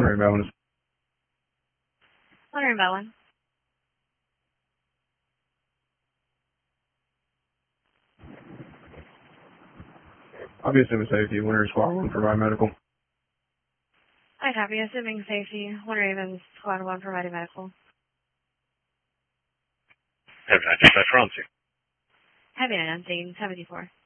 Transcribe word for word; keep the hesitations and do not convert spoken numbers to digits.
wondering about one. Wondering about one. Obviously with safety, Winter Squad one provide medical. I copy. Assuming safety, Winter Ravens, Squad one providing medical. Heavy nine, dispatch, we're on scene. Heavy nine on scene, seventy-four.